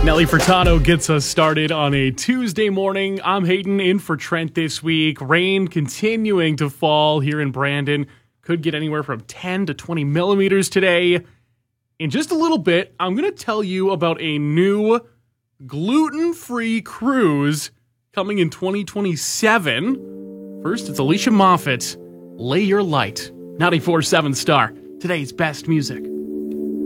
Nelly Furtado gets us started on a Tuesday morning. I'm Hayden in for Trent this week. Rain continuing to fall here in Brandon. Could get anywhere from 10 to 20 millimeters today. In just a little bit, I'm going to tell you about a new gluten-free cruise coming in 2027. First, it's Alicia Moffett. Lay Your Light. 94.7 Star. Today's best music.